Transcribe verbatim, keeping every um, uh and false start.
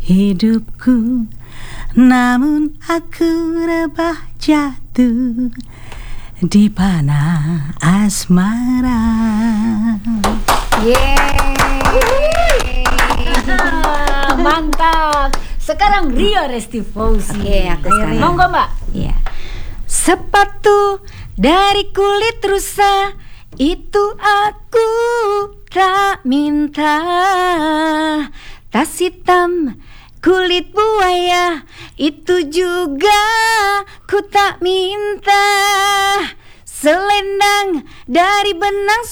hidupku, namun aku rebah jatuh di panah asmara. Yeay. Mantap. Sekarang Ria Resti Fauzi. Oke, aku sekarang. Monggo Mbak. Iya. Sepatu dari kulit rusa itu aku tak minta. Tas hitam kulit buaya itu juga ku tak minta. Selendang dari benang